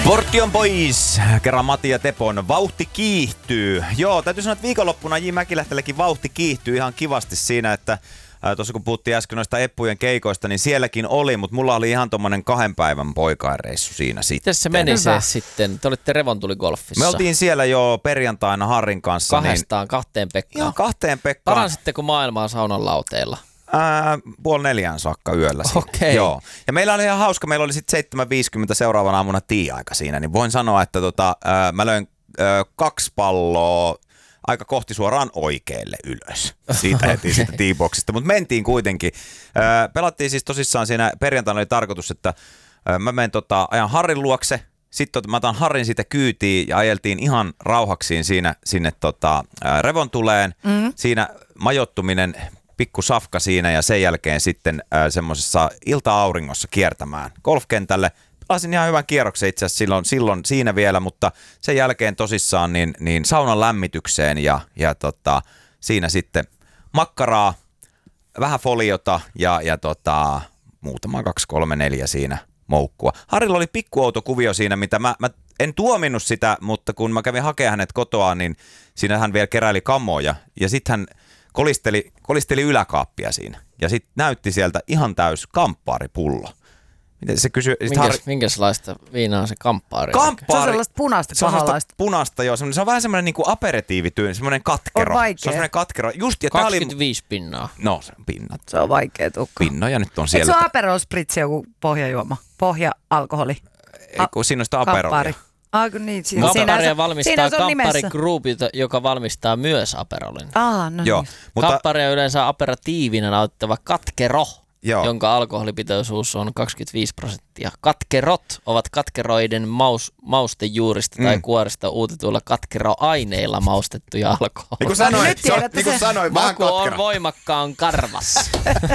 Portion pois! Kerran Matti ja Tepon vauhti kiihtyy. Joo, täytyy sanoa, että viikonloppuna J. Mäkilähtellekin vauhti kiihtyy ihan kivasti siinä, että tuossa kun puhuttiin äsken noista Eppujen keikoista, niin sielläkin oli, mutta mulla oli ihan tommonen 2 päivän poikainreissu siinä sitten. Miten se meni se sitten? Te olitte Revontuli-golfissa. Me oltiin siellä jo perjantaina Harrin kanssa. 2 Pekkaan. Ihan 2 Pekkaan. Paransitteko maailmaa saunan lauteilla? 3:30 saakka yöllä siinä. Okei. Joo. Ja meillä oli ihan hauska, meillä oli sitten 7:50 seuraavana aamuna tea-aika siinä, niin voin sanoa, että mä löin 2 palloa aika kohti suoraan oikealle ylös. Siitä heti siitä teaboxista, mutta mentiin kuitenkin. Pelattiin siis tosissaan siinä, perjantaina oli tarkoitus, että mä menen ajan Harrin luokse, sitten mä otan Harrin siitä kyytiin ja ajeltiin ihan rauhaksiin siinä, sinne Revontuleen. Siinä majoittuminen, pikku safka siinä ja sen jälkeen sitten semmoisessa ilta-auringossa kiertämään golfkentälle. Pelasin ihan hyvän kierroksen itse asiassa silloin siinä vielä, mutta sen jälkeen tosissaan niin saunan lämmitykseen ja siinä sitten makkaraa, vähän foliota ja muutama 2, 3, 4 siinä moukkua. Harrilla oli pikkuouto kuvio siinä, mitä mä en tuominnut sitä, mutta kun mä kävin hakemaan hänet kotoa, niin siinä hän vielä keräili kamoja ja sitten hän kolisteli yläkaappia siinä ja sitten näytti sieltä ihan täys kamppaaripullo. Miten se kysyi? Minkälaista viinaa se kamppaari? Se on sellaista punaista pahalaista. Punaista, joo. Se on vähän semmoinen niinku aperitiivityyni, semmoinen katkero. On vaikea. Se on semmoinen katkero. Just, ja 25 pinnaa. No, se on pinnat. Se on vaikea tukka. Pinnoja nyt on siellä. Eikö se ole Aperol Spritz joku pohjajuoma? Pohja-alkoholi? Ei, kun siinä on sitä Aperolia. Niin, Kampparia valmistaa Kamppari Group, joka valmistaa myös Aperolin. No joo, niin. mutta Kampparia yleensä aperatiivina nautittava katkero, joo. jonka alkoholipitoisuus on 25%. Katkerot ovat katkeroiden maustejuurista tai kuorista uutetuilla katkeroaineilla maustettuja alkoholeja. Niin kuin sanoin, vähän maku on katkero. voimakkaan karvas.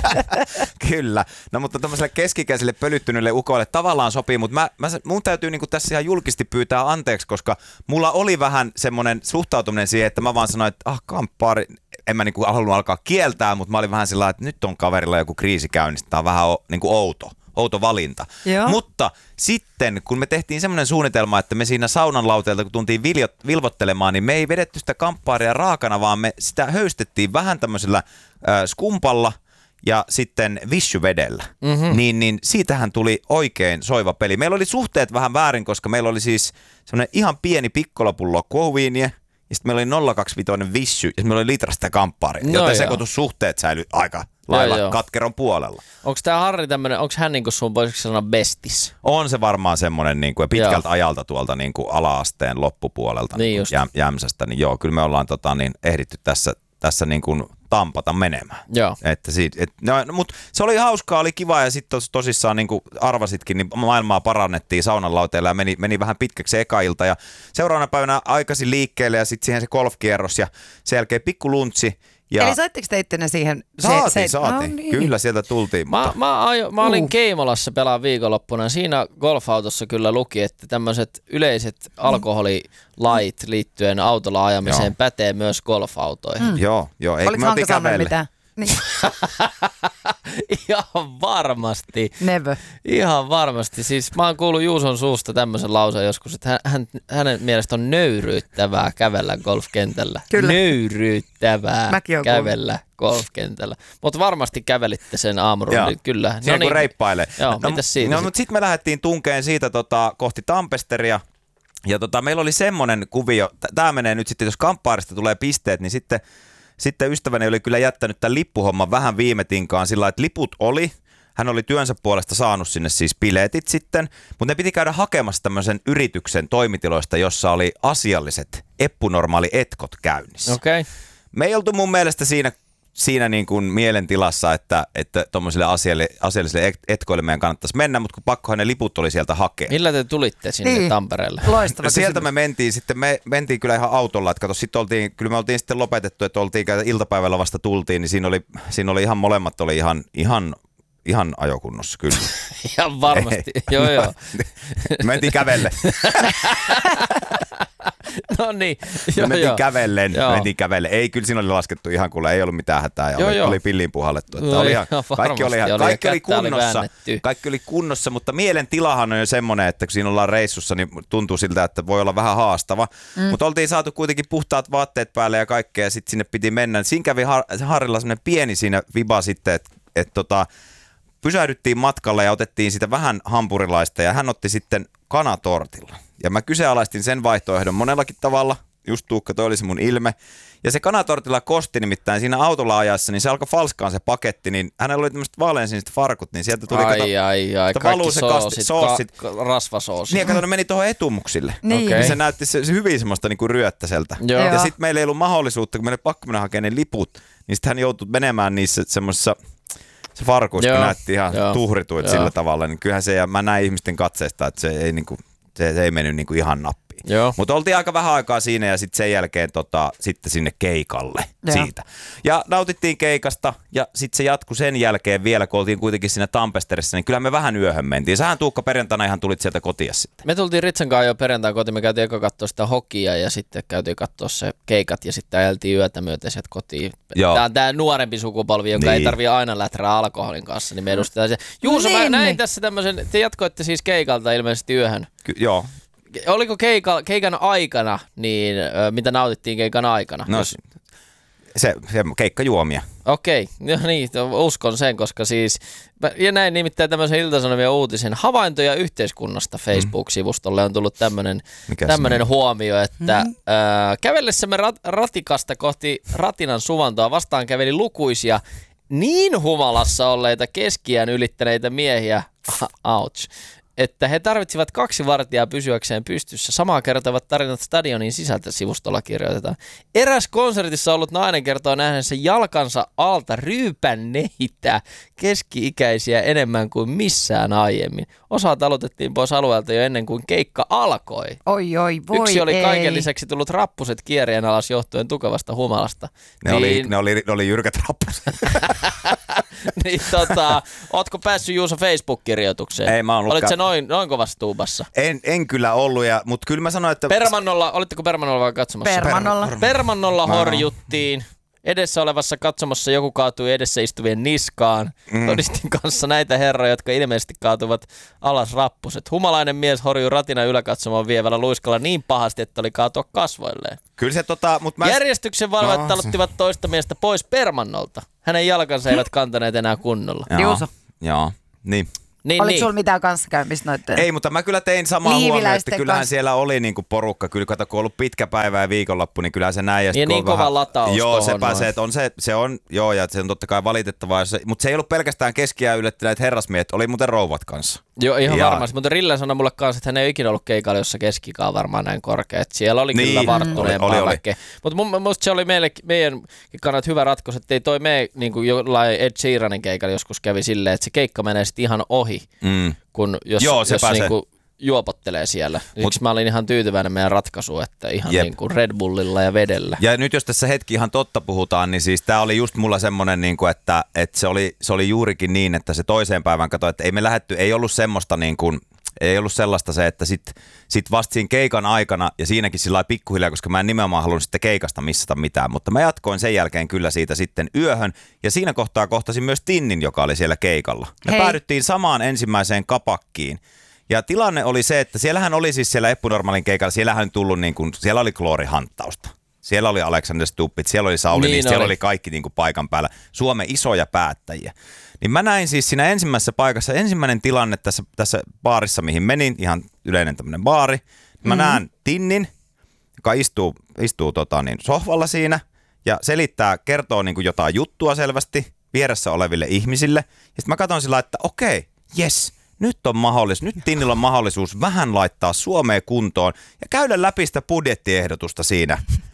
Kyllä. No mutta tämmöiselle keskikäiselle pölyttyneille ukoille tavallaan sopii, mutta mun täytyy niinku tässä ihan julkisesti pyytää anteeksi, koska mulla oli vähän semmoinen suhtautuminen siihen, että mä vaan sanoin, että kamppaari, en mä niinku halunnut alkaa kieltää, mutta mä olin vähän sillä, että nyt on kaverilla joku kriisi käynnissä, tää on vähän niinku outo valinta. Joo. Mutta sitten, kun me tehtiin semmoinen suunnitelma, että me siinä saunan lauteelta, kun tuntiin vilvottelemaan, niin me ei vedetty sitä kamppaaria raakana, vaan me sitä höystettiin vähän tämmöisellä skumpalla ja sitten vissyvedellä. Niin siitähän tuli oikein soiva peli. Meillä oli suhteet vähän väärin, koska meillä oli siis semmoinen ihan pieni pikkolapullo quo-viiniä, ja sitten meillä oli 0,25 vissy, ja meillä oli litra sitä kamppaaria, joten sekoitussuhteet säilyi aika lailla katkeron puolella. Onko tää Harri tämmönen, onko hän niinku sun voisiko sanoa bestis? On se varmaan semmoinen niinku, pitkältä ajalta tuolta niinku ala-asteen loppupuolelta niin niinku Jämsästä, niin joo, kyllä me ollaan ehditty tässä niinku tampata menemään. Joo. Mutta se oli hauskaa, oli kiva ja sitten tosissaan niin kuin arvasitkin, niin maailmaa parannettiin saunan lauteilla ja meni vähän pitkäksi se eka ilta ja seuraavana päivänä aikaisin liikkeelle ja sitten siihen se golfkierros ja sen jälkeen pikku luntsi. Ja Eli saitteko te ittenne siihen? Saatiin. No niin. Kyllä sieltä tultiin. Mä olin Keimolassa pelaan viikonloppuna. Siinä golfautossa kyllä luki, että tämmöiset yleiset alkoholilait liittyen autolla ajamiseen pätee myös golfautoihin. Joo. Oliko Hanka sanonut mitään? Niin. Ihan varmasti. Never. Ihan varmasti. Siis mä oon kuullut Juuson suusta tämmöisen lauseen joskus, että hänen mielestä on nöyryyttävää kävellä golfkentällä. Kyllä. Nöyryyttävää kävellä golfkentällä. Mutta varmasti kävelitte sen aamurundin, kyllä. Siinä kun reippailee. Joo, mitäs siitä? No, mutta sitten me lähdettiin tunkeen siitä kohti Tampesteria. Ja meillä oli semmoinen kuvio, tämä menee nyt sitten, jos kamppaarista tulee pisteet, niin sitten ystäväni oli kyllä jättänyt tämän lippuhomman vähän viime tinkaan sillä, että liput oli. Hän oli työnsä puolesta saanut sinne siis biletit sitten, mutta ne piti käydä hakemassa tämmöisen yrityksen toimitiloista, jossa oli asialliset eppunormaali etkot käynnissä. Okay. Me ei oltu mun mielestä siinä niin kuin mielentilassa, että tuommoisille asiallisille etkoille meidän kannattaisi mennä, mutta kun pakkohan ne liput oli sieltä hakea. Millä te tulitte sinne Tampereelle? Loistava sieltä me mentiin sitten, me mentiin kyllä ihan autolla, että kato, me oltiin sitten lopetettu, että iltapäivällä vasta tultiin, niin siinä oli ihan molemmat oli ihan ajokunnossa kyllä. Ihan varmasti, joo. Mentiin kävelle. No niin. Me mentiin kävellen. Ei, kyllä siinä oli laskettu ihan kuule, ei ollut mitään hätää ja oli pilliin puhallettu. Että oli ihan, kaikki oli kunnossa, mutta mielentilahan on jo semmoinen, että kun siinä ollaan reissussa, niin tuntuu siltä, että voi olla vähän haastava. Mutta oltiin saatu kuitenkin puhtaat vaatteet päälle ja kaikkea ja sitten sinne piti mennä. Siinä kävi Harrilla semmoinen pieni siinä viba sitten, että pysähdyttiin matkalla ja otettiin sitä vähän hampurilaista ja hän otti sitten kanatortilla. Ja mä kyseenalaistin sen vaihtoehdon monellakin tavalla, just Tuukka, toi oli se mun ilme. Ja se kanatortilla kosti nimittäin siinä autolla ajassa, niin se alkoi falskaan se paketti, niin hänellä oli tämmöiset vaaleansiniset farkut, niin sieltä tuli kaikki soossit, rasvasoosit. Niin, kato, ne meni tuohon etumuksille. Niin. Okay. Se näytti se hyvin semmoista niinku ryöttäseltä. Joo. Ja sitten meillä ei ollut mahdollisuutta, kun meille pakko mennä hakemaan ne liput, niin sitten hän joutui menemään niissä semmoisessa se farkuus, kun näytti ihan tuhrituit sillä tavalla, niin kyllähän se, ja mä näin ihmisten katseesta, että se ei mennyt niinku ihan nappiin. Mutta oltiin aika vähän aikaa siinä ja sitten sen jälkeen sitten sinne keikalle siitä. Ja nautittiin keikasta ja sitten se jatkui sen jälkeen vielä, kun oltiin kuitenkin siinä Tampesterissa, niin kyllä me vähän yöhön mentiin. Sähän Tuukka perjantaina ihan tulit sieltä kotia sitten. Me tultiin Ritsan kanssa jo perjantaina kotiin, me käytiin eka katsoa sitä hokia ja sitten käytiin katsoa se keikat ja sitten ajeltiin yötä myöten sieltä kotiin. Tämä on tämä nuorempi sukupolvi, joka ei tarvitse aina läträä alkoholin kanssa, niin me edustetaan se. Juuso, mä näin tässä tämmöisen, te jatkoitte siis keikalta ilmeisesti yöhön. Joo. Oliko keikan aikana, niin mitä nautittiin keikan aikana? No se keikkajuomia. Okei, no niin, uskon sen, koska siis, ja näin nimittäin tämmöisen Ilta-Sanomien uutisen havaintoja yhteiskunnasta Facebook-sivustolle on tullut tämmöinen huomio, että kävellessämme ratikasta kohti Ratinan suvantoa vastaan käveli lukuisia niin humalassa olleita keskiään ylittäneitä miehiä, ouch, että he tarvitsivat 2 vartijaa pysyäkseen pystyssä. Samaa kertovat tarinat stadionin sisältä, sivustolla kirjoitetaan. Eräs konsertissa ollut nainen kertoo nähneensä jalkansa alta ryypänneitä keski-ikäisiä enemmän kuin missään aiemmin. Osa talutettiin pois alueelta jo ennen kuin keikka alkoi. Oi, voi Yksi oli ei. kaiken lisäksi tullut rappuset kierreen alas johtuen tukevasta humalasta. Ne oli jyrkät rappuset. Niin ootko päässyt Juuso Facebook-kirjoitukseen? Ei, mä oon ollut. Olit se noin kovassa tuubassa? En kyllä ollut, mutta kyllä mä sanoin, että... Olitteko Permannolla vai katsomassa? Permannolla Horjuttiin. Edessä olevassa katsomossa joku kaatui edessä istuvien niskaan. Todistin kanssa näitä herroja, jotka ilmeisesti kaatuvat alas rappuset. Humalainen mies horjui Ratinan yläkatsomon vievällä luiskalla niin pahasti, että oli kaatua kasvoilleen. Kyllä se Järjestyksen valvojat taluttivat toista miestä pois Permannolta. Hänen jalkansa eivät kantaneet enää kunnolla. Juuso. Joo, niin. Oliko sulla mitään kanssakäymistä noitten? Ei, mutta mä kyllä tein samaa huomioon, että kyllähän siellä oli niinku porukka. Kyllä kato, kun on ollut pitkä päivä ja viikonloppu, niin kyllähän se näin. Ja niin kova lataus. Joo, sepä se, että ja se on totta kai valitettavaa. Mutta se ei ollut pelkästään keskiään yllättäneet herrasmiehet, oli muuten rouvat kanssa. Joo, ihan varmasti. Mutta Rille sanoi mulle kanssa, että hän ei ole ikinä ollut keikalla, jossa keskikaan varmaan näin korkea. Et siellä oli kyllä varttuneempaa kaikkea. Mutta musta se oli meidän kannat hyvä ratkaisu, että ei toi mene niin kuin jollain Ed Sheeranin keikalla joskus kävi silleen, että se keikka menee sitten ihan ohi, kun jos niinku juopottelee siellä. Siksi mä olin ihan tyytyväinen meidän ratkaisuun, että ihan niin kuin Red Bullilla ja vedellä. Ja nyt jos tässä hetki ihan totta puhutaan, niin siis tää oli just mulla semmonen, niin kuin, että se oli juurikin niin, että se toiseen päivään katsoi, että ei ollut semmoista niin kuin, ei ollut sellaista se, että sit vasta siinä keikan aikana ja siinäkin sillä lailla pikkuhiljaa, koska mä en nimenomaan halunnut sitten keikasta missata mitään, mutta mä jatkoin sen jälkeen kyllä siitä sitten yöhön ja siinä kohtaa kohtasin myös Tinnin, joka oli siellä keikalla. Me päädyttiin samaan ensimmäiseen kapakkiin. Ja tilanne oli se, että siellähän oli siis siellä Eppunormaalin keikalla, siellähän tullut niin kuin, siellä oli kloorihanttausta. Siellä oli Alexander Stubbit, siellä oli Sauli, niin siellä oli kaikki niin kuin paikan päällä. Suomen isoja päättäjiä. Niin mä näin siis siinä ensimmäisessä paikassa, ensimmäinen tilanne tässä baarissa, mihin menin, ihan yleinen tämmöinen baari. Mä näen Tinnin, joka istuu sohvalla siinä ja kertoo niin kuin jotain juttua selvästi vieressä oleville ihmisille. Ja sitten mä katson sillä, että okei, jes. Nyt Tinnillä on mahdollisuus vähän laittaa Suomeen kuntoon ja käydä läpi sitä budjettiehdotusta siinä,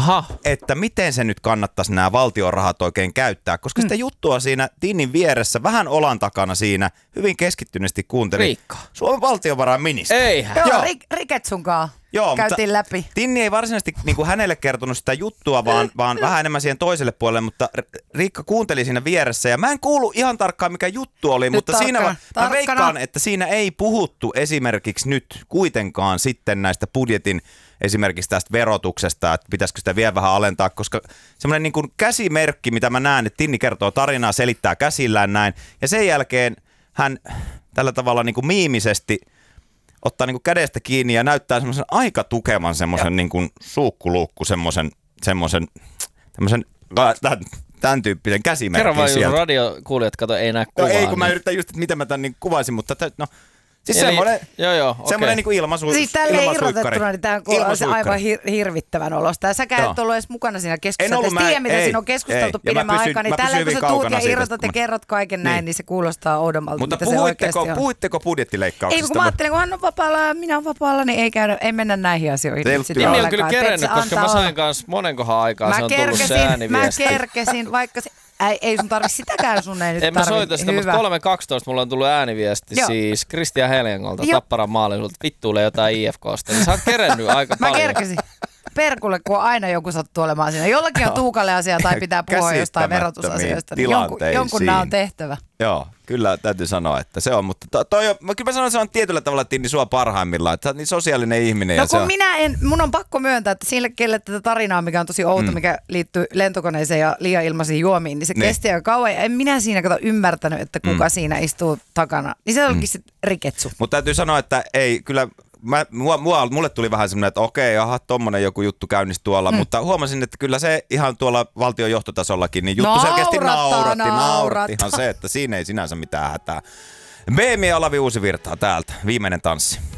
että miten se nyt kannattaisi nämä valtion rahat oikein käyttää, koska sitä juttua siinä Tinnin vieressä vähän olan takana siinä hyvin keskittyneesti kuuntelin. Riikka. Suomen valtiovarainministeri. Eihän. Joo, Riketsunkaan. Joo, käytiin läpi. Tinni ei varsinaisesti niin kuin hänelle kertonut sitä juttua, vaan vähän enemmän siihen toiselle puolelle, mutta Riikka kuunteli siinä vieressä ja mä en kuulu ihan tarkkaan mikä juttu oli, mutta siinä mä veikkaan, että siinä ei puhuttu esimerkiksi nyt kuitenkaan sitten näistä budjetin esimerkiksi tästä verotuksesta, että pitäisikö sitä vielä vähän alentaa, koska semmoinen niin kuin käsimerkki, mitä mä näen, että Tinni kertoo tarinaa, selittää käsillään näin ja sen jälkeen hän tällä tavalla niin kuin miimisesti ottaa niin kuin kädestä kiinni ja näyttää semmoisen aika tukevan semmoisen niin kuin suukkuluukku, semmoisen tämmöisen tämän tyyppisen käsimerkin kerro vaan, sieltä. jos radiokuulijat ei näe kuvaa. Ei, kun mä yritän just, että miten mä tämän niin kuvaisin, mutta siis semmoinen niin kuin ilmasuikkari. Siis tälleen irrotettuna, niin tämä on aivan hirvittävän olosta. Ja säkään et ollut edes mukana siinä keskustelussa. Tiedä, mitä siinä on keskusteltu pidemmän aikaa. Niin tällä kun sä tuut ja irrotat ja kerrot kaiken näin, niin se kuulostaa oudommalta, mutta mitä se oikeasti on. puhuitteko budjettileikkauksista? Ei, kun mä ajattelin, kun hän on vapaalla ja minä olen vapaalla, niin ei mennä näihin asioihin. Tinni on kyllä kerennyt, koska mä sain kanssa monen kohan aikaa, se on tullut se ääniviesti. Mä kerkesin, vaikka se... Ei sun tarvitse sitäkään, sun ei nyt tarvitse. En mä soita sitä, mutta 3.12 mulla on tullut ääniviesti siis Kristian Heljangolta, Tapparan maalin, vittuilee jotain IFKsta. Niin sä oot kerennyt aika paljon. Mä kerkesin. Perkulle, kun aina joku sattuu olemaan siinä. Jollakin on Tuukalle asia tai pitää puhua jostain verotusasioista. Niin jonkun nämä on tehtävä. Joo, kyllä täytyy sanoa, että se on. Mutta kyllä mä sanon, että se on tietyllä tavalla Tinni sua parhaimmillaan. Että sä oot niin sosiaalinen ihminen. No kun mun on pakko myöntää, että sille, kelle tätä tarinaa, mikä on tosi outo, mikä liittyy lentokoneeseen ja liian ilmaisiin juomiin, niin se kesti aika kauan. Ja en minä siinä ymmärtänyt, että kuka siinä istuu takana. Niin se onkin se riketsu. Mutta täytyy sanoa, että ei kyllä... Mulle tuli vähän semmoinen, että okei, tommonen joku juttu käynnissä tuolla, mutta huomasin, että kyllä se ihan tuolla valtion johtotasollakin, niin juttu selkeästi naurattihan se, että siinä ei sinänsä mitään hätää. BMI Olavi Uusivirtaa täältä, viimeinen tanssi.